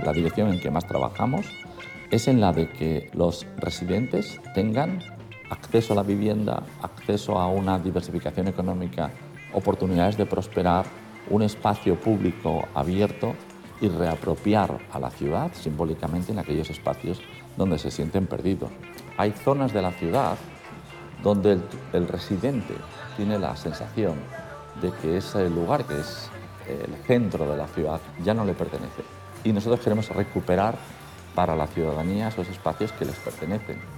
la dirección en que más trabajamos es en la de que los residentes tengan acceso a la vivienda, acceso a una diversificación económica, oportunidades de prosperar, un espacio público abierto y reapropiar a la ciudad simbólicamente en aquellos espacios donde se sienten perdidos. Hay zonas de la ciudad donde el residente tiene la sensación de que ese lugar, que es el centro de la ciudad, ya no le pertenece. Y nosotros queremos recuperar para la ciudadanía esos espacios que les pertenecen.